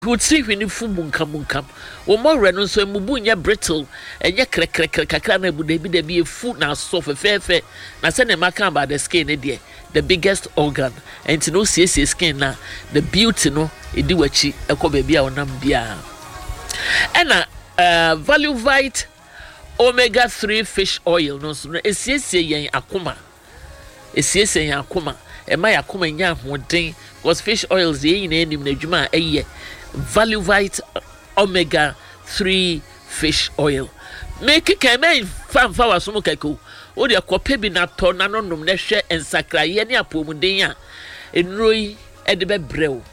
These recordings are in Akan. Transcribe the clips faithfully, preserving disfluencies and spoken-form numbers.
would see when you fumun come come. Or more renon so mubunya brittle, and ya crack crack crackana would be be a food now so for fair fair. Now send a macan by the skin, dear, the biggest organ, and to no C S skin now, the beauty no, it do what she a baby or nambia. And uh, value vite omega three fish oil, no sooner a C S yen akuma. A C S yen akuma, and my akuma yan one thing was fish oils, the in the juma a year. Value Vite omega three fish oil. Make it come in fan for us smoke. O de kope bi na to na no nom na hwe ensakra ye ne apomuden a enroi e de bebrɛw.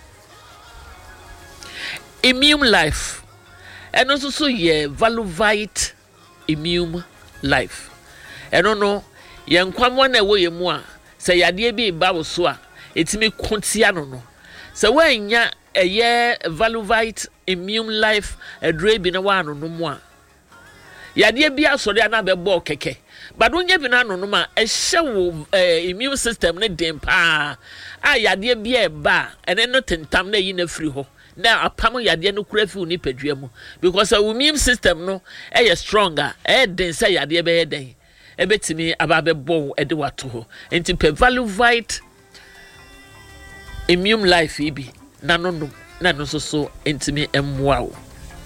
Immune life. And also so ye Value Vite immune life. Eno no ye nkwamwa na wo ye mu a se yade bi ba wo so a etimi kontia no no. Se wanya a year Value Vite immune life a dre bi na wa no no mu a yade bi asori ana be bo keke but wonye bi na no no ma e hye wo immune system ne dem pa a yade bi e ba ene no tentam na yi na firi ho na apam yade no kura fi oni padua mu because our immune system no e stronger e den say yade be den e betimi aba be bo e de wato ho enti pe Value Vite immune life ibi na no no na no so so intimi emwa wo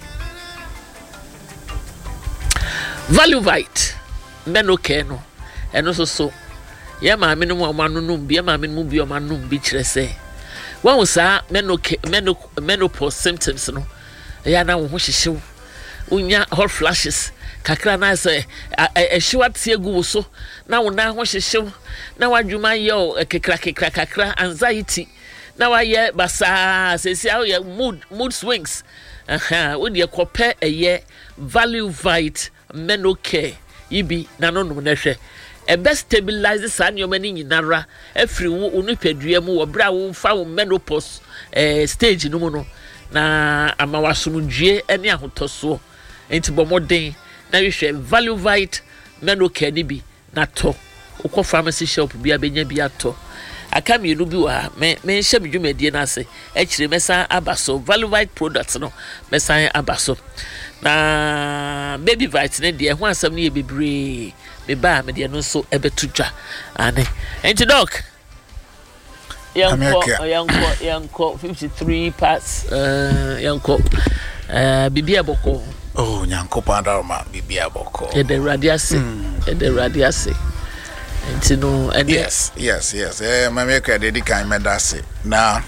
Value Vite meno ke no eno so so ye ma me no mo manunum bi ye ma me no bi o manunum bi kire se wan wo sa meno ke meno menopause symptoms no ya na wo ho hyehyew unya hot flashes kakra na se e hyewa tie gu so na wo na ho hyehyew na wadwuma ye o kekra kekra kakra anxiety. Now I hear basa says how mood mood swings. Aha, when you compare a year Value Vite Menocare, ibi na no no na hwe. E best stabilize san your mani nyinara every wo unu pedua mu wo bra wo fa wo menopause eh stage no mu no na amawasomdue ene ahotoso. Enti bomoden na hwe Value Vite Menocare ni bi na to. Ukọ pharmacy shop bia benya bia to. Akam yenu bi wa me me hye medwumadie na ase e kire mesa abaso Value Vite products no mesa abaso na baby vite ne de ho asam ne bebre me ba me de no so ebetudwa ane enti doc yanko yanko yanko fifty-three parts uh yanko uh bibia boko oh nyanko pandarma bibia boko e de radiase e de radiase. No, and yes, yes, yes. Eh, my maker did the kind medase. Now,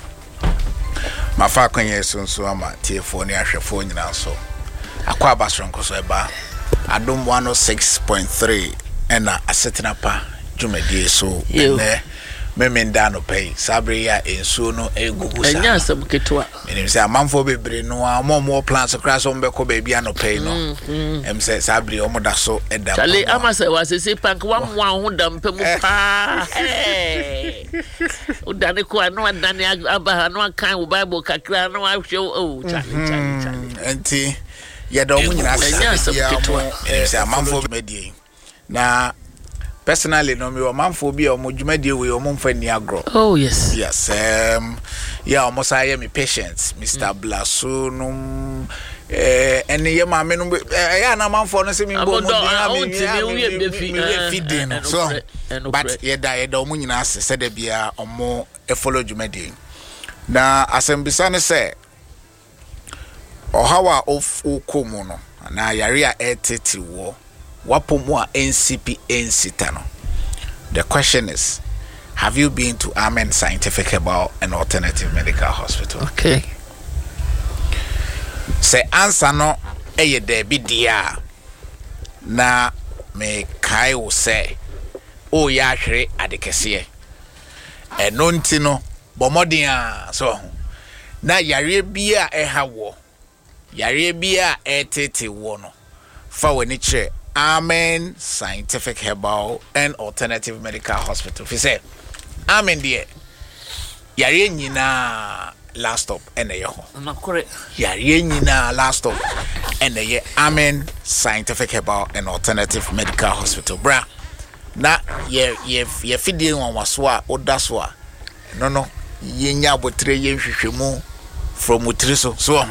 my father is so so am at phone ya phone now so. Aqua Bastron so eba. I don't one oh six point three and a setting up Jumedi so eh me menda no pay sabre ya enso no egugu sa enya asem ketwa menim say amanfo bebre no ammo more plans across on beko baby no pay no em say sabre o moda so edam chale amase wasese pank wan wan ho dam pe mu pa eh udane ko anu adane aba no kan wo bible kakra no ahwe o chale chale chale enti ye do mu nyina enya asem ketwa em say amanfo medie na personally no me o manfo bi o modwumadie we o momfa ni agro. Oh yes. Yes, um yeah, almost I am patience Mister Mm. Blaso no eh ene ye ma me no eh na manfo no se me bo mo me feeding no so but ye da ye da o nyina ase se da bia o mo e follow dwumadie na asembisa ne se o hawa of komu no na yare a etete wo Wapomwa N C P N Sitano. The question is, have you been to Amen Scientific Herbal and Alternative Medical Hospital? Okay. Say answer no eye debi dia na me kai wo say o ya hwere adekese e no ntino bomodin a so na yare bia e ha wo yare bia etete wo no fa wani che Amen Scientific Herbal and Alternative Medical Hospital. Fi say Amen die yare nyina last stop ene ye ho na kore yare nyina last stop ene ye Amen Scientific Herbal and Alternative Medical Hospital bra na ye ye ye fidie won waso a odaso a no no ye nya botre ye hwehwemu from utiri so so